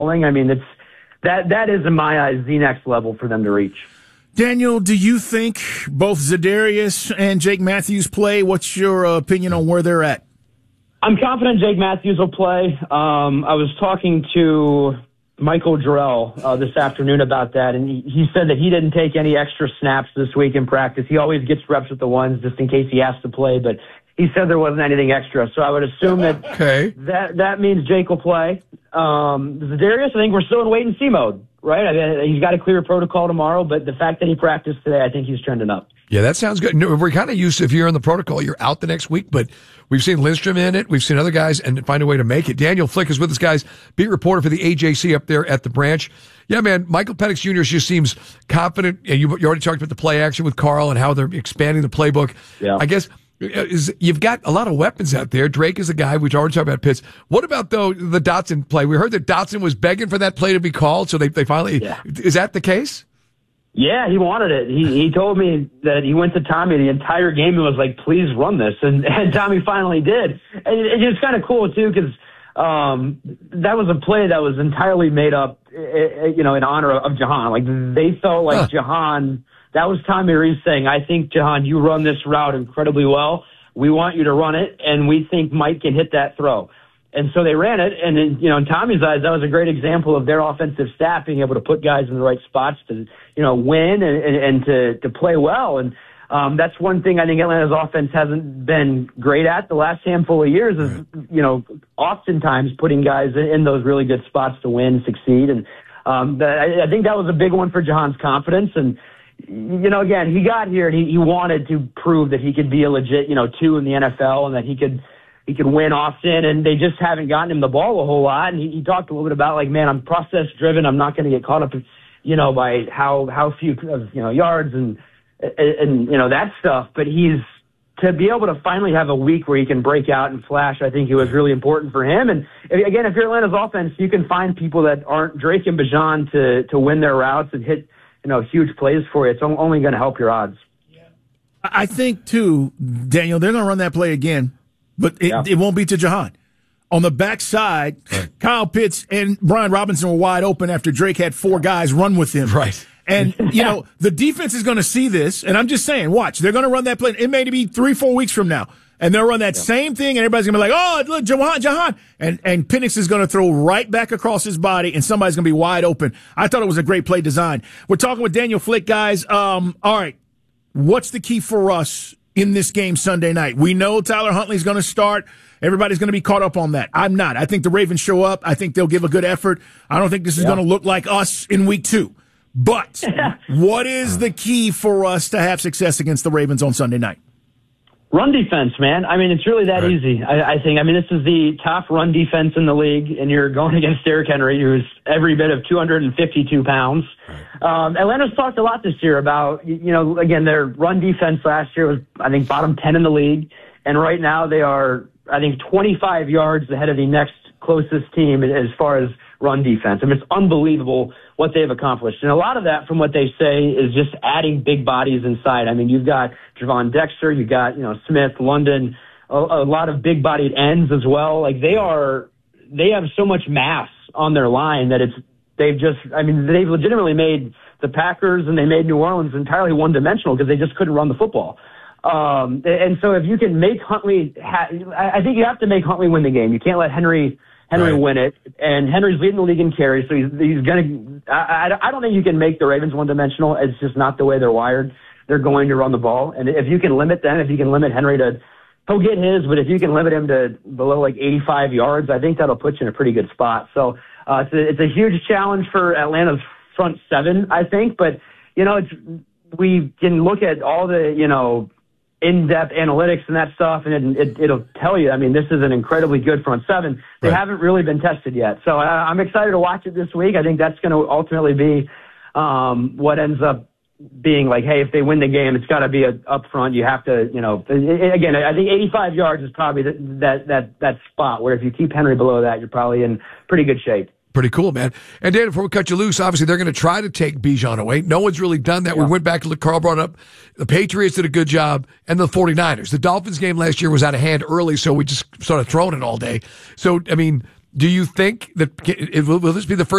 I mean, that is, in my eyes, the next level for them to reach. Daniel, do you think both Za'Darius and Jake Matthews play? What's your opinion on where they're at? I'm confident Jake Matthews will play. I was talking to Michael Jarrell this afternoon about that, and he said that he didn't take any extra snaps this week in practice. He always gets reps with the ones just in case he has to play, but he said there wasn't anything extra. So I would assume that means Jake will play. Za'Darius, I think we're still in wait-and-see mode, right? I mean, he's got a clear protocol tomorrow, but the fact that he practiced today, I think he's trending up. Yeah, that sounds good. No, we're kind of used to, if you're in the protocol, you're out the next week, but we've seen Lindstrom in it. We've seen other guys and find a way to make it. Daniel Flick is with us, guys, beat reporter for the AJC up there at the branch. Yeah, man, Michael Penix Jr. just seems confident. And you already talked about the play action with Carl and how they're expanding the playbook. Yeah. I guess you've got a lot of weapons out there. Drake is a guy. We've already talked about Pitts. What about, though, the Dotson play? We heard that Dotson was begging for that play to be called, so they finally Is that the case? Yeah, he wanted it. He told me that he went to Tommy the entire game and was like, please run this. And Tommy finally did. And it's kind of cool, too, because that was a play that was entirely made up, in honor of Jahan. Like, they felt like Jahan, that was Tommy Rees saying, I think, Jahan, you run this route incredibly well. We want you to run it, and we think Mike can hit that throw. And so they ran it, and in Tommy's eyes, that was a great example of their offensive staff being able to put guys in the right spots to, win and to play well. And that's one thing I think Atlanta's offense hasn't been great at the last handful of years is, oftentimes putting guys in those really good spots to win, succeed. And I think that was a big one for Jahan's confidence. And, again, he got here and he wanted to prove that he could be a legit, 2 in the NFL and that he could win often, and they just haven't gotten him the ball a whole lot. And he talked a little bit about, like, man, I'm process driven. I'm not going to get caught up, by how few, yards and that stuff. But to be able to finally have a week where he can break out and flash, I think it was really important for him. And again, if you're Atlanta's offense, you can find people that aren't Drake and Bijan to win their routes and hit, huge plays for you. It's only going to help your odds. I think, too, Daniel, they're going to run that play again. But it won't be to Jahan. On the backside, Kyle Pitts and Brian Robinson were wide open after Drake had 4 guys run with him. Right. And, the defense is going to see this. And I'm just saying, watch, they're going to run that play. It may be 3-4 weeks from now. And they'll run that same thing, and everybody's going to be like, oh, look, Jahan. And Penix is going to throw right back across his body, and somebody's going to be wide open. I thought it was a great play design. We're talking with Daniel Flick, guys. All right, what's the key for us in this game Sunday night? We know Tyler Huntley's going to start. Everybody's going to be caught up on that. I'm not. I think the Ravens show up. I think they'll give a good effort. I don't think this is going to look like us in week 2. But what is the key for us to have success against the Ravens on Sunday night? Run defense, man. I mean, it's really that easy, I think. I mean, this is the top run defense in the league, and you're going against Derrick Henry, who's every bit of 252 pounds. Atlanta's talked a lot this year about, again, their run defense last year was, I think, bottom 10 in the league. And right now they are, I think, 25 yards ahead of the next closest team as far as run defense. I mean, it's unbelievable what they've accomplished. And a lot of that, from what they say, is just adding big bodies inside. I mean, you've got Javon Dexter, you've got, Smith, London, a lot of big-bodied ends as well. Like, they have so much mass on their line that they've legitimately made the Packers and they made New Orleans entirely one-dimensional because they just couldn't run the football. And so if you can make Huntley, I think you have to make Huntley win the game. You can't let Henry win it. And Henry's leading the league in carries, so he's going to, I don't think you can make the Ravens one-dimensional. It's just not the way they're wired. They're going to run the ball. And if you can limit them, if you can limit Henry he'll get his, but if you can limit him to below like 85 yards, I think that'll put you in a pretty good spot. So, it's a huge challenge for Atlanta's front 7, I think. But, we can look at all the, in-depth analytics and that stuff, and it'll tell you, I mean, this is an incredibly good front 7. They haven't really been tested yet. So I'm excited to watch it this week. I think that's going to ultimately be what ends up being like, hey, if they win the game, it's got to be up front. You have to, again, I think 85 yards is probably that spot where if you keep Henry below that, you're probably in pretty good shape. Pretty cool, man. And Dan, before we cut you loose, obviously they're going to try to take Bijan away. No one's really done that. Yeah. We went back to look, Carl brought up, the Patriots did a good job, and the 49ers. The Dolphins game last year was out of hand early, so we just started throwing it all day. So, I mean, Do you think that will this be the first